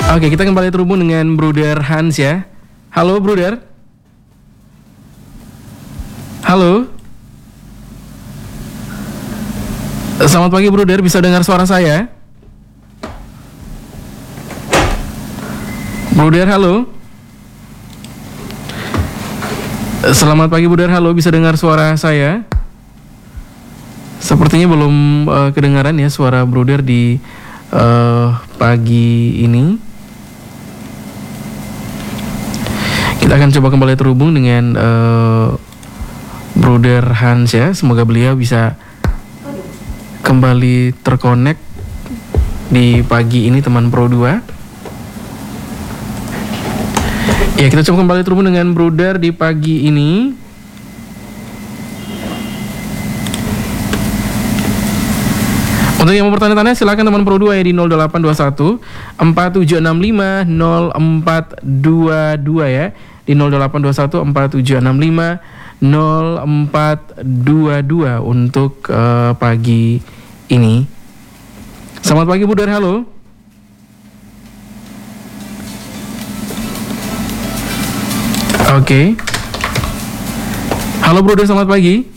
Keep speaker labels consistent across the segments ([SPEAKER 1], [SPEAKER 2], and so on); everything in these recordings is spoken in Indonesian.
[SPEAKER 1] Oke, kita kembali terhubung dengan Bruder Hans ya. Halo Bruder. Halo. Selamat pagi Bruder, bisa dengar suara saya? Bruder, halo. Selamat pagi Bruder, halo, bisa dengar suara saya? Sepertinya belum kedengaran ya suara Bruder di pagi ini. Kita akan coba kembali terhubung dengan Bruder Hans ya. Semoga beliau bisa kembali terkonek di pagi ini teman Pro 2. Ya, kita coba kembali terhubung dengan Bruder di pagi ini. Untuk yang mau bertanya-tanya silakan teman Pro 2 ya di 0821 4765 0422 ya. Di 0821 4765 0422 untuk pagi ini. Selamat pagi Bruder, halo. Oke. Halo Bruder, selamat pagi.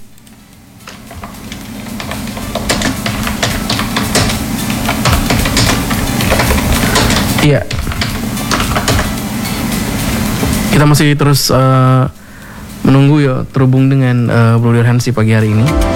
[SPEAKER 1] Iya. Kita masih terus menunggu ya terhubung dengan Bruder Hans di pagi hari ini.